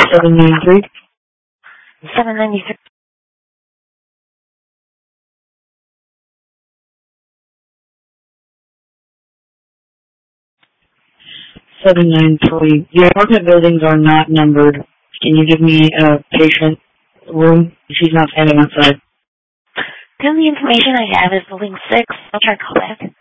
793. 793. 793. The apartment buildings are not numbered. Can you give me a patient room? She's not standing outside. The only information I have is building 6. I'll try to call back.